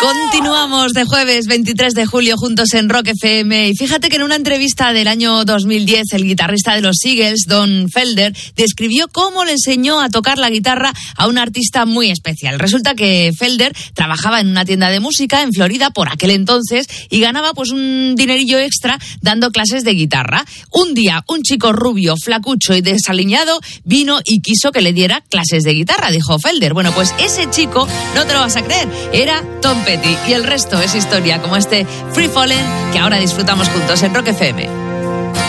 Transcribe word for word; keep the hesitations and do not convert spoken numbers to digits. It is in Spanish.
Continuamos de jueves veintitrés de julio juntos en Rock F M. Y fíjate que en una entrevista del año dos mil diez, el guitarrista de los Eagles, Don Felder, describió cómo le enseñó a tocar la guitarra a un artista muy especial. Resulta que Felder trabajaba en una tienda de música en Florida por aquel entonces y ganaba pues un dinerillo extra dando clases de guitarra. Un día, un chico rubio, flacucho y desaliñado vino y quiso que le diera clases de guitarra, dijo Felder. Bueno, pues ese chico, no te lo vas a creer, era Tom Petty, y el resto es historia, como este Free Fallin' que ahora disfrutamos juntos en Rock F M.